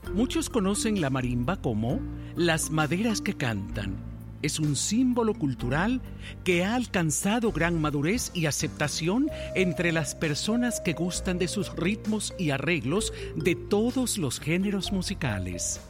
Muchos conocen la marimba como las maderas que cantan. Es un símbolo cultural que ha alcanzado gran madurez y aceptación entre las personas que gustan de sus ritmos y arreglos de todos los géneros musicales.